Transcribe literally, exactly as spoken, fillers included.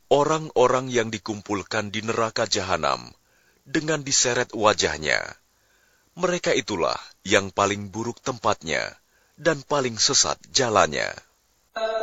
orang-orang yang dikumpulkan di neraka jahanam dengan diseret wajahnya. Mereka itulah yang paling buruk tempatnya dan paling sesat jalannya.